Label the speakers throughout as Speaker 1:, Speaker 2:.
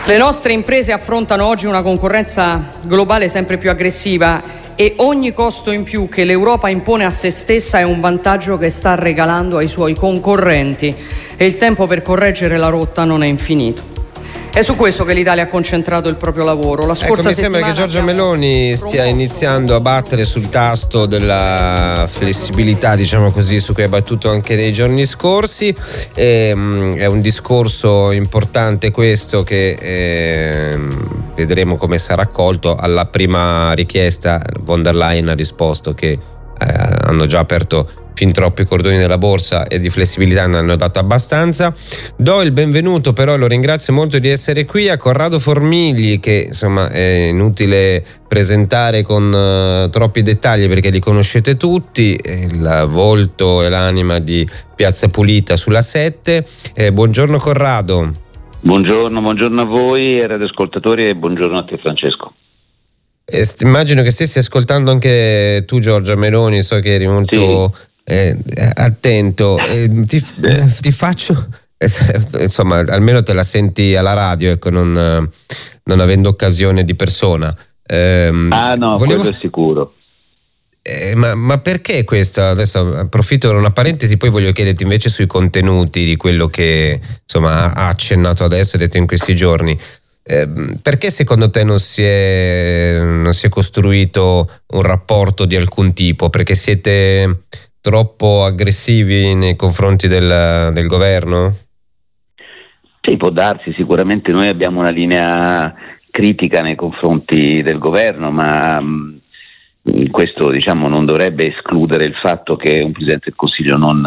Speaker 1: Le nostre imprese affrontano oggi una concorrenza globale sempre più aggressiva e ogni costo in più che l'Europa impone a se stessa è un vantaggio che sta regalando ai suoi concorrenti e il tempo per correggere la rotta non è infinito. È su questo che l'Italia ha concentrato il proprio lavoro. La scorsa
Speaker 2: mi sembra che Giorgia Meloni stia iniziando a battere sul tasto della flessibilità, diciamo così, su cui ha battuto anche nei giorni scorsi. È un discorso importante questo che vedremo come sarà accolto. Alla prima richiesta von der Leyen ha risposto che hanno già aperto fin troppi cordoni della borsa e di flessibilità ne hanno dato abbastanza. Do il benvenuto, però lo ringrazio molto di essere qui, a Corrado Formigli, che insomma è inutile presentare con troppi dettagli perché li conoscete tutti, il volto e l'anima di Piazza Pulita sulla 7. Buongiorno Corrado.
Speaker 3: Buongiorno a voi radioascoltatori e buongiorno a te Francesco.
Speaker 2: Immagino che stessi ascoltando anche tu Giorgia Meloni, so che eri molto attento. Ti faccio insomma, almeno te la senti alla radio, ecco, non avendo occasione di persona.
Speaker 3: Quello è sicuro.
Speaker 2: Ma perché questa? Adesso approfitto per una parentesi, poi voglio chiederti invece sui contenuti di quello che insomma ha accennato adesso e detto in questi giorni. Perché secondo te non si è costruito un rapporto di alcun tipo? Perché siete troppo aggressivi nei confronti del governo?
Speaker 3: Sì, può darsi, sicuramente noi abbiamo una linea critica nei confronti del governo, ma questo diciamo non dovrebbe escludere il fatto che un Presidente del Consiglio non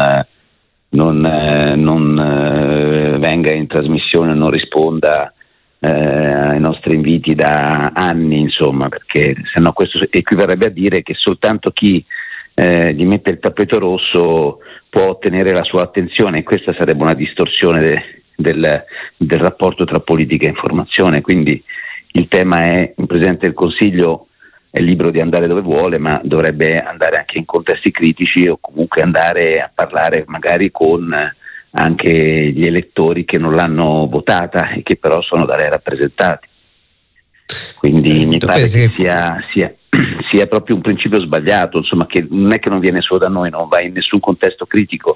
Speaker 3: venga in trasmissione, non risponda ai nostri inviti da anni, insomma, perché sennò questo equivarrebbe a dire che soltanto chi gli mette il tappeto rosso può ottenere la sua attenzione, e questa sarebbe una distorsione del rapporto tra politica e informazione. Quindi il tema è: un Presidente del Consiglio è libero di andare dove vuole, ma dovrebbe andare anche in contesti critici, o comunque andare a parlare magari con anche gli elettori che non l'hanno votata e che però sono da lei rappresentati. Quindi mi pare che sia proprio un principio sbagliato, insomma, che non è che non viene solo da noi, non va in nessun contesto critico.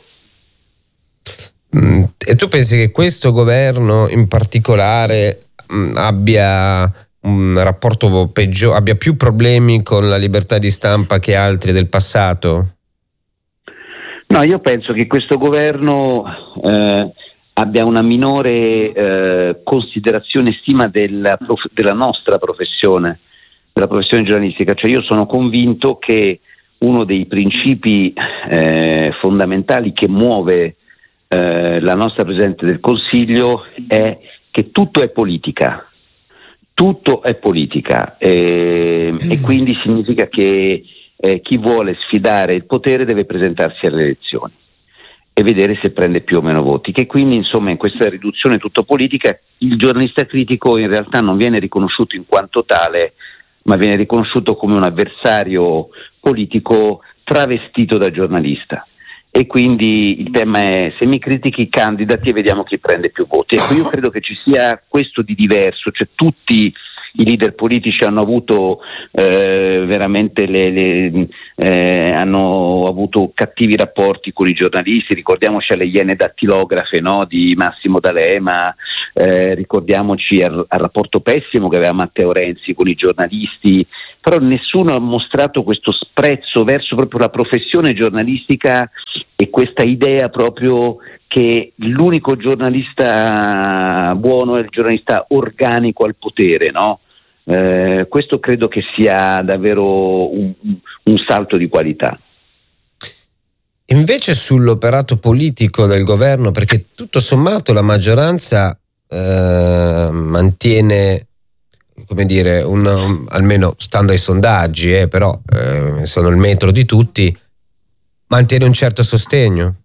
Speaker 2: E tu pensi che questo governo in particolare abbia un rapporto peggiore, abbia più problemi con la libertà di stampa che altri del passato?
Speaker 3: No, io penso che questo governo abbia una minore considerazione e stima della nostra professione, della professione giornalistica. Cioè, io sono convinto che uno dei principi fondamentali che muove la nostra Presidente del Consiglio è che tutto è politica. Tutto è politica e quindi significa che chi vuole sfidare il potere deve presentarsi alle elezioni e vedere se prende più o meno voti, che quindi insomma in questa riduzione tutto politica il giornalista critico in realtà non viene riconosciuto in quanto tale, ma viene riconosciuto come un avversario politico travestito da giornalista. E quindi il tema è: se mi critichi, candidati e vediamo chi prende più voti. Ecco, io credo che ci sia questo di diverso, cioè tutti i leader politici hanno avuto veramente hanno avuto cattivi rapporti con i giornalisti. Ricordiamoci alle Iene dattilografe, no, di Massimo D'Alema, ricordiamoci al rapporto pessimo che aveva Matteo Renzi con i giornalisti, però nessuno ha mostrato questo sprezzo verso proprio la professione giornalistica e questa idea proprio che l'unico giornalista buono è il giornalista organico al potere, no? Questo credo che sia davvero un salto di qualità.
Speaker 2: Invece sull'operato politico del governo, perché tutto sommato la maggioranza mantiene, come dire, almeno stando ai sondaggi, però sono il metro di tutti, mantiene un certo sostegno.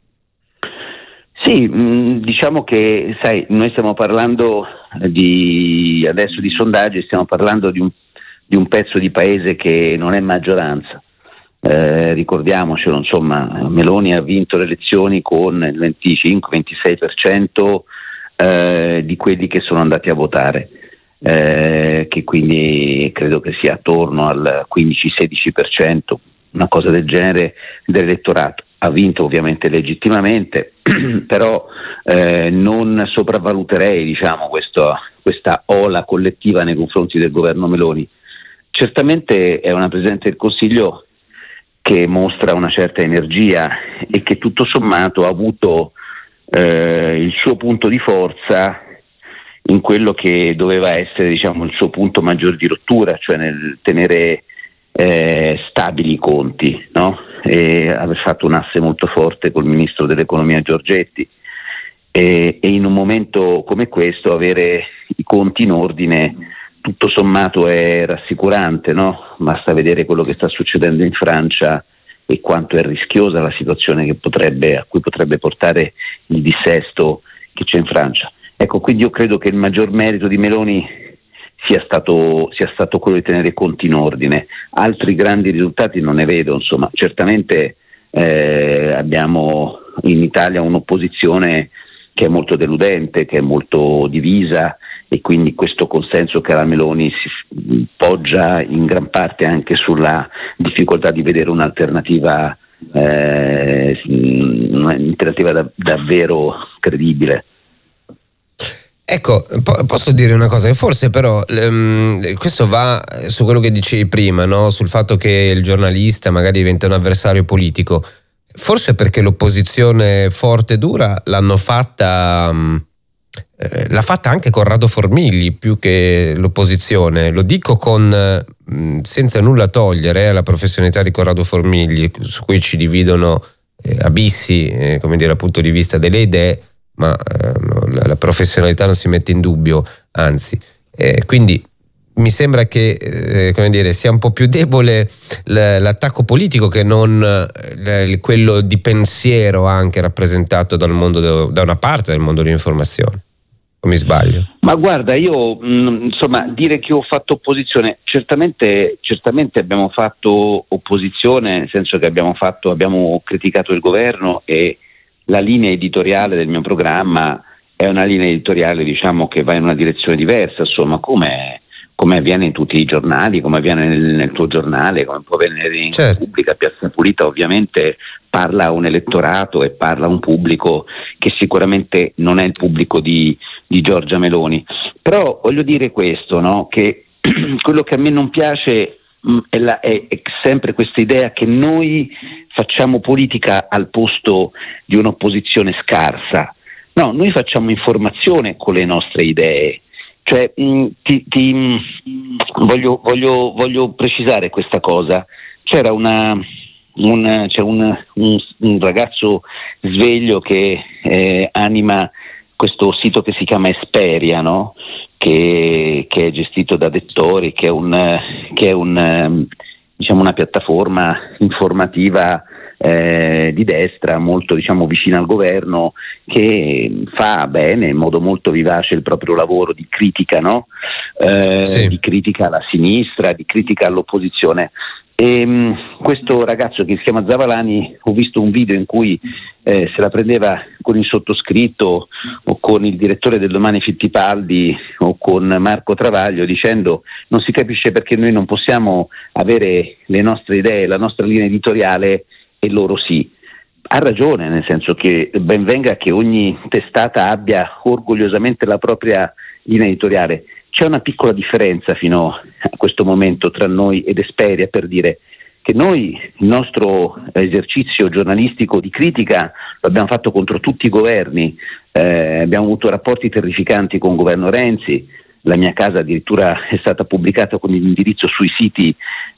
Speaker 3: Sì, diciamo che, sai, noi stiamo parlando adesso di sondaggi, stiamo parlando di un pezzo di paese che non è maggioranza. Ricordiamocelo, insomma, Meloni ha vinto le elezioni con il 25-26%, di quelli che sono andati a votare, che quindi credo che sia attorno al 15-16%, una cosa del genere, dell'elettorato. Ha vinto ovviamente legittimamente, però non sopravvaluterei, diciamo, questa ola collettiva nei confronti del governo Meloni. Certamente è una Presidente del Consiglio che mostra una certa energia e che tutto sommato ha avuto il suo punto di forza in quello che doveva essere, diciamo, il suo punto maggiore di rottura, cioè nel tenere stabili i conti, no? E aver fatto un asse molto forte col ministro dell'economia Giorgetti, e in un momento come questo avere i conti in ordine tutto sommato è rassicurante, no? Basta vedere quello che sta succedendo in Francia e quanto è rischiosa la situazione a cui potrebbe portare il dissesto che c'è in Francia. Ecco, quindi io credo che il maggior merito di Meloni sia stato quello di tenere i conti in ordine. Altri grandi risultati non ne vedo, insomma. Certamente abbiamo in Italia un'opposizione che è molto deludente, che è molto divisa, e quindi questo consenso che ha la Meloni si poggia in gran parte anche sulla difficoltà di vedere un'alternativa davvero credibile.
Speaker 2: Ecco, posso dire una cosa, che forse però questo va su quello che dicevi prima, no? Sul fatto che il giornalista magari diventa un avversario politico. Forse perché l'opposizione forte e dura l'ha fatta anche Corrado Formigli più che l'opposizione. Lo dico senza nulla togliere alla professionalità di Corrado Formigli, su cui ci dividono abissi, come dire, dal punto di vista delle idee, ma la professionalità non si mette in dubbio, anzi. Quindi mi sembra che come dire, sia un po' più debole l'attacco politico che non quello di pensiero anche rappresentato dal mondo, da una parte del mondo dell'informazione. O mi sbaglio? Ma
Speaker 3: guarda, io insomma, dire che ho fatto opposizione, certamente abbiamo fatto opposizione, nel senso che abbiamo criticato il governo, e la linea editoriale del mio programma è una linea editoriale, diciamo, che va in una direzione diversa, insomma, come avviene in tutti i giornali, come avviene nel tuo giornale, come può avvenire in Repubblica. Piazza Pulita ovviamente parla a un elettorato e parla a un pubblico che sicuramente non è il pubblico di Giorgia Meloni. Però voglio dire questo, no? Che quello che a me non piace è sempre questa idea che noi facciamo politica al posto di un'opposizione scarsa. No, noi facciamo informazione con le nostre idee. Cioè, voglio precisare questa cosa. C'era un ragazzo sveglio che anima questo sito che si chiama Esperia, no? Che è gestito da Dettori, che è diciamo una piattaforma informativa di destra, molto, diciamo, vicina al governo, che fa bene, in modo molto vivace, il proprio lavoro di critica, no? Sì. Di critica alla sinistra, di critica all'opposizione. E questo ragazzo che si chiama Zavalani, ho visto un video in cui se la prendeva con il sottoscritto o con il direttore del Domani Fittipaldi o con Marco Travaglio, dicendo: non si capisce perché noi non possiamo avere le nostre idee, la nostra linea editoriale, e loro sì. Ha ragione, nel senso che ben venga che ogni testata abbia orgogliosamente la propria linea editoriale. C'è una piccola differenza fino a questo momento tra noi ed Esperia, per dire che noi il nostro esercizio giornalistico di critica lo abbiamo fatto contro tutti i governi, abbiamo avuto rapporti terrificanti con il governo Renzi. La mia casa addirittura è stata pubblicata con l'indirizzo sui siti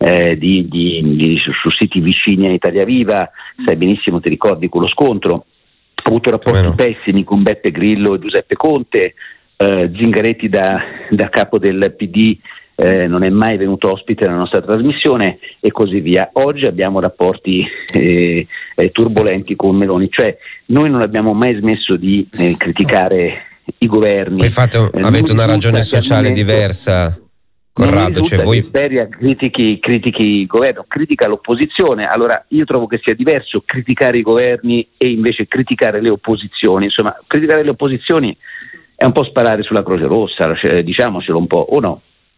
Speaker 3: su siti vicini a Italia Viva. Sai benissimo, ti ricordi quello scontro. Ho avuto rapporti pessimi con Beppe Grillo e Giuseppe Conte. Zingaretti da capo del PD non è mai venuto ospite nella nostra trasmissione, e così via. Oggi abbiamo rapporti turbolenti con Meloni, cioè noi non abbiamo mai smesso di criticare i governi.
Speaker 2: Avete una ragione sociale diversa, Corrado, cioè voi
Speaker 3: Esperia critichi il governo, critica l'opposizione. Allora io trovo che sia diverso criticare i governi e invece criticare le opposizioni. Insomma, criticare le opposizioni è un po' sparare sulla Croce Rossa, diciamocelo un po', o no?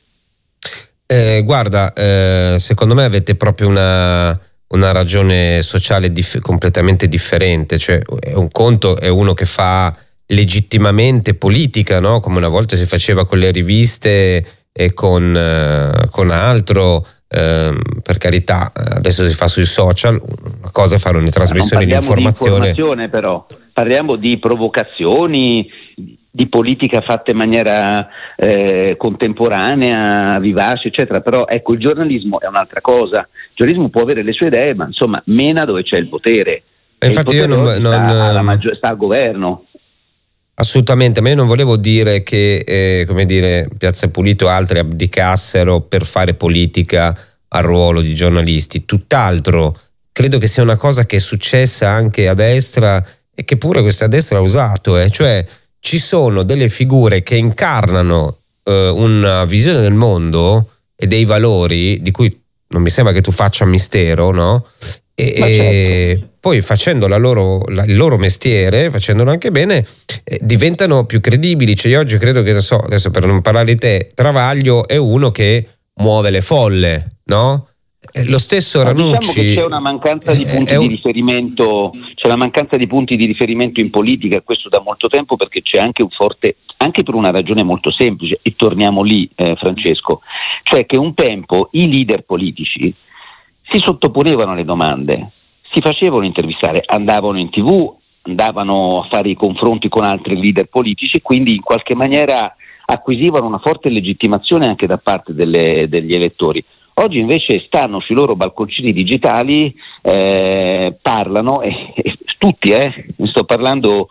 Speaker 2: Guarda, secondo me avete proprio una ragione sociale completamente differente, cioè un conto è uno che fa legittimamente politica, no? Come una volta si faceva con le riviste e con altro, per carità, adesso si fa sui social, una cosa è fare una trasmissione di informazione.
Speaker 3: Però parliamo di provocazioni, di politica fatta in maniera contemporanea, vivace, eccetera. Però ecco, il giornalismo è un'altra cosa. Il giornalismo può avere le sue idee, ma insomma mena dove c'è il potere.
Speaker 2: Infatti
Speaker 3: il potere sta al governo.
Speaker 2: Assolutamente, ma io non volevo dire che Piazza Pulito e altri abdicassero per fare politica al ruolo di giornalisti, tutt'altro. Credo che sia una cosa che è successa anche a destra e che pure questa destra ha usato, cioè ci sono delle figure che incarnano una visione del mondo e dei valori di cui non mi sembra che tu faccia mistero, no? E poi facendo il loro mestiere, facendolo anche bene, diventano più credibili. Cioè io oggi credo che, adesso per non parlare di te, Travaglio è uno che muove le folle, no? Lo stesso Ranucci.
Speaker 3: Diciamo che c'è una mancanza di punti di riferimento, c'è una mancanza di punti di riferimento in politica, questo da molto tempo, perché c'è anche un forte, anche per una ragione molto semplice, e torniamo lì, Francesco, cioè che un tempo i leader politici si sottoponevano alle domande, si facevano intervistare, andavano in TV, andavano a fare i confronti con altri leader politici, quindi in qualche maniera acquisivano una forte legittimazione anche da parte degli elettori. Oggi invece stanno sui loro balconcini digitali, parlano, e tutti, sto parlando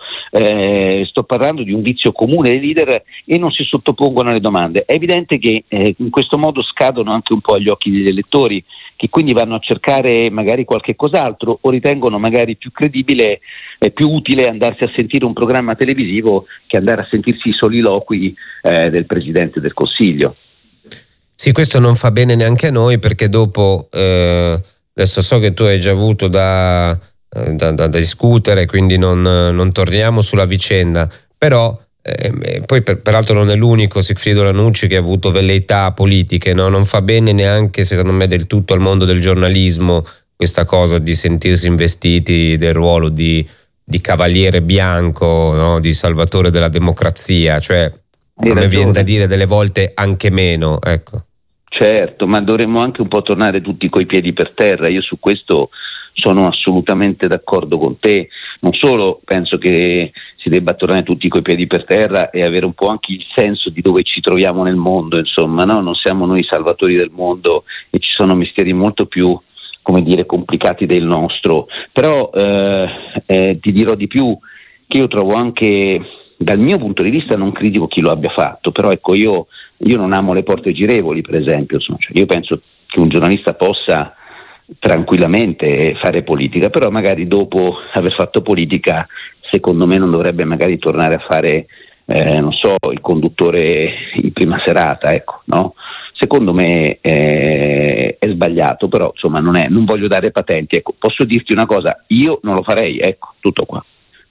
Speaker 3: di un vizio comune dei leader, e non si sottopongono alle domande. È evidente che in questo modo scadono anche un po' agli occhi degli elettori, che quindi vanno a cercare magari qualche cos'altro, o ritengono magari più credibile e più utile andarsi a sentire un programma televisivo che andare a sentirsi i soliloqui del Presidente del Consiglio.
Speaker 2: Sì, questo non fa bene neanche a noi, perché dopo adesso so che tu hai già avuto da discutere, quindi non torniamo sulla vicenda, però poi peraltro non è l'unico Sigfrido Ranucci che ha avuto velleità politiche, no? Non fa bene neanche, secondo me, del tutto al mondo del giornalismo questa cosa di sentirsi investiti del ruolo di cavaliere bianco, no? Di salvatore della democrazia, cioè a me viene da dire delle volte anche meno, ecco.
Speaker 3: Certo, ma dovremmo anche un po' tornare tutti coi piedi per terra. Io su questo sono assolutamente d'accordo con te. Non solo penso che si debba tornare tutti coi piedi per terra e avere un po' anche il senso di dove ci troviamo nel mondo, insomma, no? Non siamo noi i salvatori del mondo e ci sono mestieri molto più, come dire, complicati del nostro. Però ti dirò di più, che io trovo anche, dal mio punto di vista, non critico chi lo abbia fatto, però ecco, io non amo le porte girevoli, per esempio, insomma, cioè io penso che un giornalista possa tranquillamente fare politica, però magari dopo aver fatto politica, secondo me non dovrebbe magari tornare a fare il conduttore in prima serata, ecco, no? Secondo me è sbagliato, però insomma non voglio dare patenti, ecco. Posso dirti una cosa, io non lo farei, ecco, tutto qua.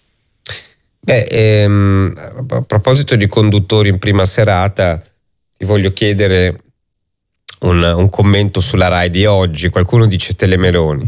Speaker 2: A proposito di conduttori in prima serata, ti voglio chiedere un commento sulla Rai di oggi. Qualcuno dice Telemeloni.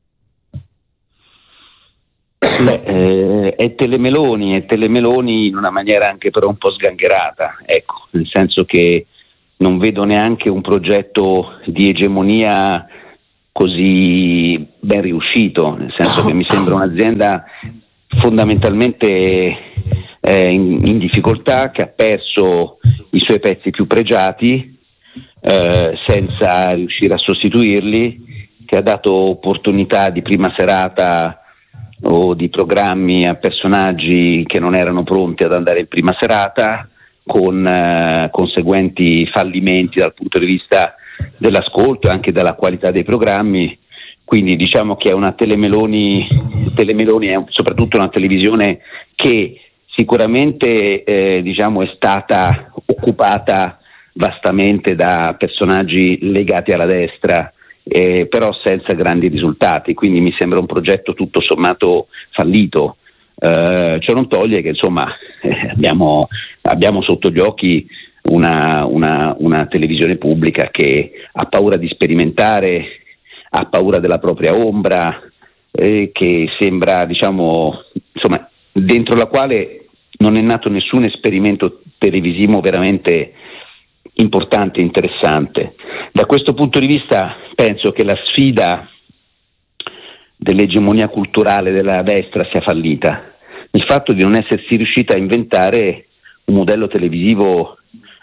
Speaker 3: È Telemeloni in una maniera anche però un po' sgangherata, ecco, nel senso che non vedo neanche un progetto di egemonia così ben riuscito, nel senso che mi sembra un'azienda fondamentalmente in difficoltà, che ha perso i suoi pezzi più pregiati senza riuscire a sostituirli, che ha dato opportunità di prima serata o di programmi a personaggi che non erano pronti ad andare in prima serata, con conseguenti fallimenti dal punto di vista dell'ascolto e anche della qualità dei programmi. Quindi diciamo che è una Telemeloni è soprattutto una televisione che sicuramente è stata occupata vastamente da personaggi legati alla destra, però senza grandi risultati, quindi mi sembra un progetto tutto sommato fallito. Ciò non toglie che insomma abbiamo sotto gli occhi una televisione pubblica che ha paura di sperimentare, ha paura della propria ombra, che sembra, diciamo, insomma, dentro la quale non è nato nessun esperimento televisivo veramente importante e interessante. Da questo punto di vista penso che la sfida dell'egemonia culturale della destra sia fallita. Il fatto di non essersi riuscita a inventare un modello televisivo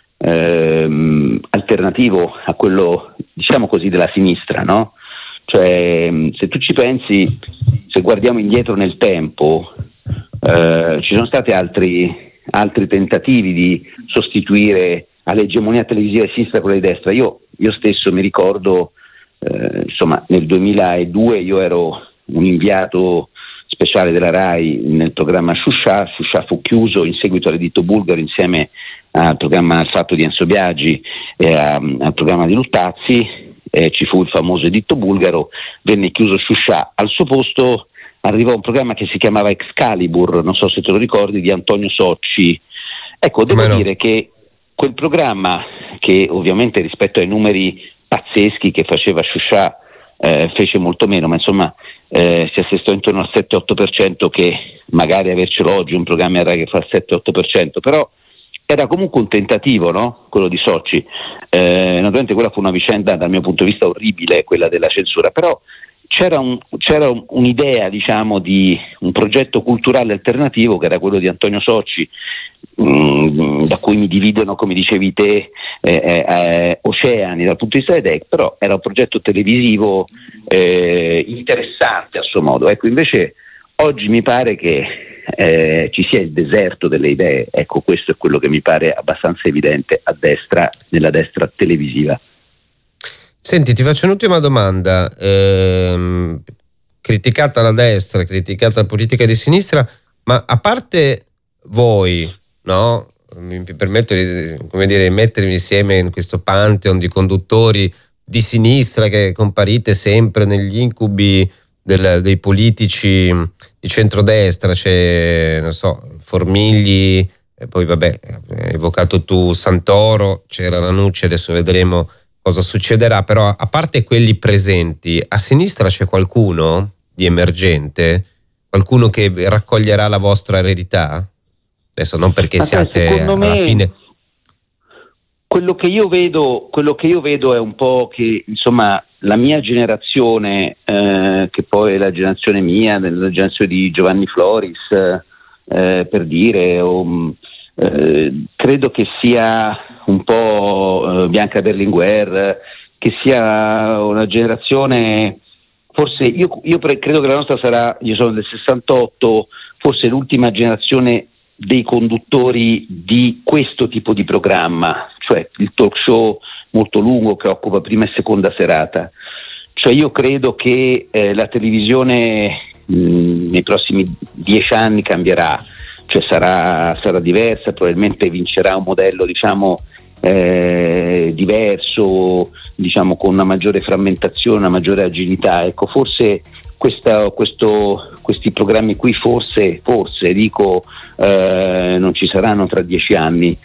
Speaker 3: alternativo a quello, diciamo così, della sinistra, no? Cioè, se tu ci pensi, se guardiamo indietro nel tempo, ci sono stati altri tentativi di sostituire all'egemonia televisiva di sinistra quella di destra. Io stesso mi ricordo, insomma, nel 2002 io ero un inviato speciale della RAI nel programma Shusha fu chiuso in seguito all'editto bulgaro insieme al programma Il Fatto di Enzo Biagi e al programma di Luttazzi, ci fu il famoso editto bulgaro, venne chiuso Shusha, al suo posto arrivò un programma che si chiamava Excalibur, non so se te lo ricordi, di Antonio Socci. Ecco, devo dire che quel programma, che ovviamente rispetto ai numeri pazzeschi che faceva Shusha fece molto meno, ma insomma si assestò intorno al 7-8%, che magari avercelo oggi un programma che fa il 7-8%, però era comunque un tentativo, no? Quello di Socci. Naturalmente quella fu una vicenda dal mio punto di vista orribile, quella della censura, però c'era un'idea, diciamo, di un progetto culturale alternativo che era quello di Antonio Socci, da cui mi dividono, come dicevi te, oceani dal punto di vista dei DEC, però era un progetto televisivo interessante a suo modo. Ecco, invece oggi mi pare che ci sia il deserto delle idee. Ecco, questo è quello che mi pare abbastanza evidente a destra, nella destra televisiva.
Speaker 2: Senti, ti faccio un'ultima domanda. Criticata la destra, criticata la politica di sinistra, ma a parte voi, no? Mi permetto di, come dire, mettermi insieme in questo pantheon di conduttori di sinistra che comparite sempre negli incubi dei politici di centrodestra. C'è, non so, Formigli, e poi vabbè, hai evocato tu Santoro, c'era Ranucci, adesso vedremo cosa succederà, però a parte quelli presenti, a sinistra c'è qualcuno di emergente? Qualcuno che raccoglierà la vostra eredità? Adesso non perché siate alla fine.
Speaker 3: Quello che io vedo è un po' che, insomma, la mia generazione, che poi è la generazione mia, la generazione di Giovanni Floris, per dire, credo che sia un po' Bianca Berlinguer, che sia una generazione, forse io credo che la nostra sarà, io sono del 68, forse l'ultima generazione dei conduttori di questo tipo di programma, cioè il talk show molto lungo che occupa prima e seconda serata. Cioè io credo che la televisione nei prossimi 10 anni cambierà, cioè sarà diversa, probabilmente vincerà un modello, diciamo, diverso, diciamo, con una maggiore frammentazione, una maggiore agilità. Ecco, forse questi programmi qui forse dico non ci saranno tra 10 anni.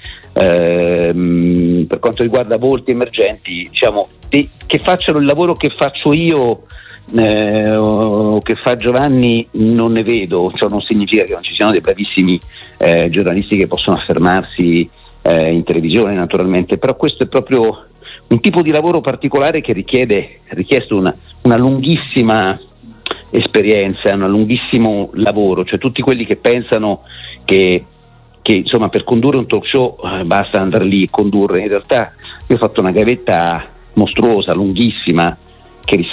Speaker 3: Per quanto riguarda volti emergenti, diciamo, che facciano il lavoro che faccio io o che fa Giovanni, non ne vedo. Ciò non significa che non ci siano dei bravissimi giornalisti che possono affermarsi in televisione, naturalmente, però questo è proprio un tipo di lavoro particolare che richiesto una lunghissima esperienza, un lunghissimo lavoro. Cioè tutti quelli che pensano che insomma per condurre un talk show basta andare lì e condurre, in realtà io ho fatto una gavetta mostruosa, lunghissima, che